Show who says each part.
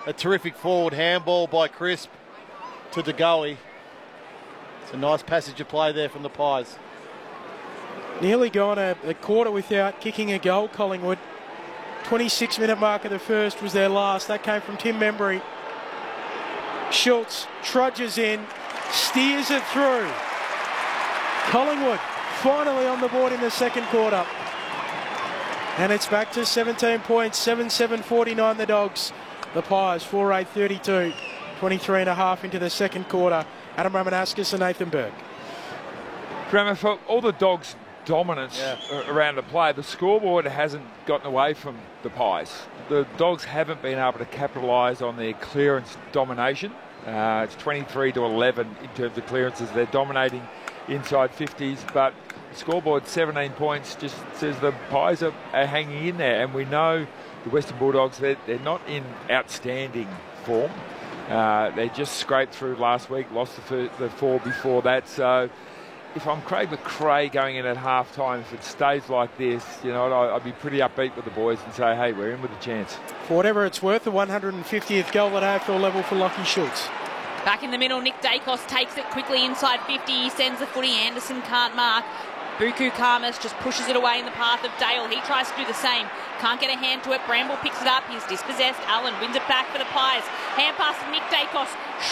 Speaker 1: A terrific forward handball by Crisp to DeGoey. It's a nice passage of play there from the Pies.
Speaker 2: Nearly gone a quarter without kicking a goal, Collingwood. 26-minute mark of the first was their last. That came from Tim Membry. Schultz trudges in, steers it through. Collingwood finally on the board in the second quarter. And it's back to 17 points, 7-7-49 the Dogs. The Pies, 4-8-32, 23 and a half into the second quarter. Adam Ramanauskas and Nathan Burke.
Speaker 3: Grammar, for all the Dogs' dominance around the play, the scoreboard hasn't gotten away from the Pies. The Dogs haven't been able to capitalise on their clearance domination. It's 23-11 in terms of clearances. They're dominating inside 50s, but the scoreboard 17 points just says the Pies are hanging in there. And we know the Western Bulldogs, they're not in outstanding form. They just scraped through last week, lost the four before that. So if I'm Craig McRae going in at half-time, if it stays like this, you know, I'd be pretty upbeat with the boys and say, hey, we're in with a chance.
Speaker 2: For whatever it's worth, the 150th goal at AFL level for Lachie Schultz.
Speaker 4: Back in the middle, Nick Dacos takes it quickly inside 50. He sends the footy. Anderson can't mark. Buku Karmas just pushes it away in the path of Dale. He tries to do the same. Can't get a hand to it. Bramble picks it up. He's dispossessed. Allen wins it back for the Pies. Hand pass to Nick Dacos.